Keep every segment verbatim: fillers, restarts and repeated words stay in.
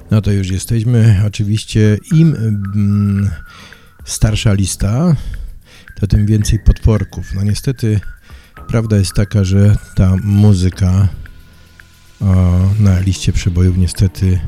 No to już jesteśmy. Oczywiście im mm, starsza lista, to tym więcej potworków. No niestety prawda jest taka, że ta muzyka o, na liście przebojów niestety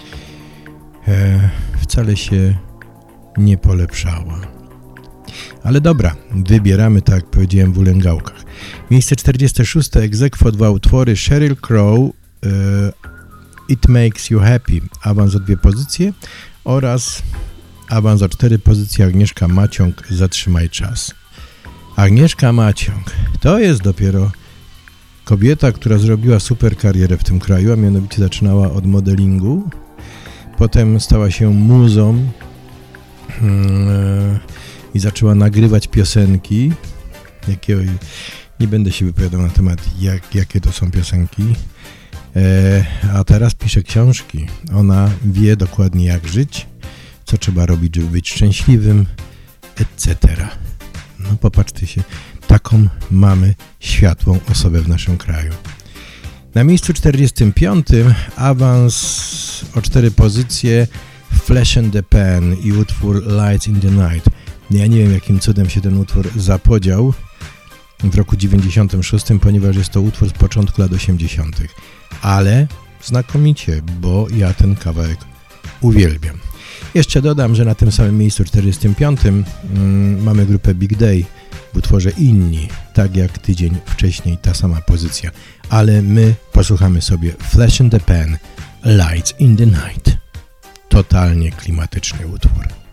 e, wcale się nie polepszała. Ale dobra, wybieramy, tak jak powiedziałem, w ulęgałkach. Miejsce czterdzieste szóste egzekwo dwa utwory Sheryl Crow e, It Makes You Happy, awans o dwie pozycje, oraz awans o cztery pozycje Agnieszka Maciąg, Zatrzymaj czas. Agnieszka Maciąg to jest dopiero kobieta, która zrobiła super karierę w tym kraju, a mianowicie zaczynała od modelingu, potem stała się muzą yy, i zaczęła nagrywać piosenki. Jakiego, nie będę się wypowiadał na temat, jak, jakie to są piosenki. E, a teraz pisze książki. Ona wie dokładnie, jak żyć, co trzeba robić, żeby być szczęśliwym, et cetera. No popatrzcie się, taką mamy światłą osobę w naszym kraju. Na miejscu czterdziestym piątym awans o cztery pozycje Flash and the Pan i utwór Lights in the Night. Ja nie wiem, jakim cudem się ten utwór zapodział w roku dziewięćdziesiątym szóstym, ponieważ jest to utwór z początku lat osiemdziesiątych. Ale znakomicie, bo ja ten kawałek uwielbiam. Jeszcze dodam, że na tym samym miejscu czterdziestym piątym mm, mamy grupę Big Day w utworze Inni, tak jak tydzień wcześniej ta sama pozycja. Ale my posłuchamy sobie Flash in the Pan, Lights in the Night. Totalnie klimatyczny utwór.